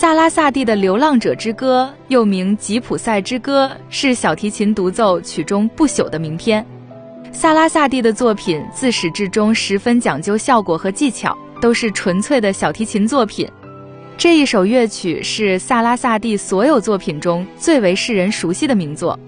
萨拉萨蒂的《流浪者之歌》又名《吉普赛之歌》，是小提琴独奏曲中不朽的名篇。萨拉萨蒂的作品自始至终十分讲究效果和技巧，都是纯粹的小提琴作品。这一首乐曲是萨拉萨蒂所有作品中最为世人熟悉的名作。